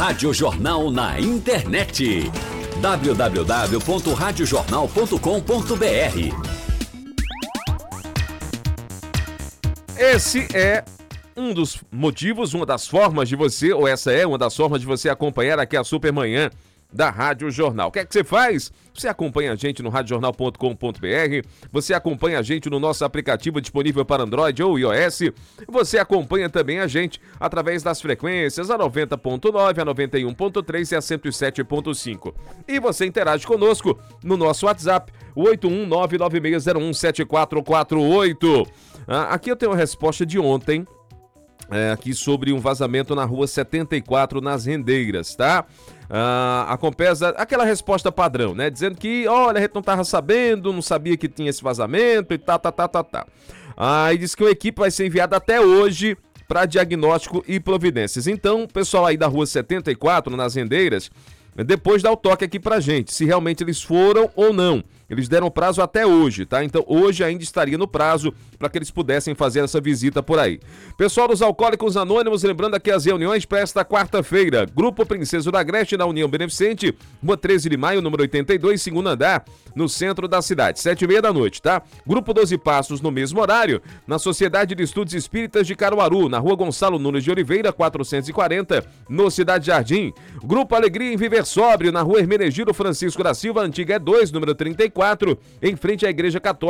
Rádio Jornal na internet. www.radiojornal.com.br. Esse é um dos motivos, uma das formas de você, ou essa é uma das formas de você acompanhar aqui a Supermanhã da Rádio Jornal. O que é que você faz? Você acompanha a gente no radiojornal.com.br, você acompanha a gente no nosso aplicativo disponível para Android ou iOS, você acompanha também a gente através das frequências a 90.9, a 91.3 e a 107.5. E você interage conosco no nosso WhatsApp, o 81996017448. Aqui eu tenho a resposta de ontem, aqui sobre um vazamento na rua 74, nas Rendeiras, tá? A Compesa, aquela resposta padrão, né? Dizendo que, olha, a gente não tava sabendo, não sabia que tinha esse vazamento e tá. E diz que a equipe vai ser enviada até hoje para diagnóstico e providências. Então, o pessoal aí da rua 74, nas Rendeiras, depois dá o toque aqui pra gente, se realmente eles foram ou não. Eles deram prazo até hoje, tá? Então hoje ainda estaria no prazo para que eles pudessem fazer essa visita por aí. Pessoal dos Alcoólicos Anônimos, lembrando aqui as reuniões para esta quarta-feira. Grupo Princesa da Agreste, na União Beneficente, Rua 13 de Maio, número 82, segundo andar, no centro da cidade, 7h30 da noite, tá? Grupo 12 Passos, no mesmo horário, na Sociedade de Estudos Espíritas de Caruaru, na Rua Gonçalo Nunes de Oliveira, 440, no Cidade Jardim. Grupo Alegria em Viver Sóbrio, na Rua Hermenegildo Francisco da Silva, antiga E2, número 34, em frente à Igreja Católica.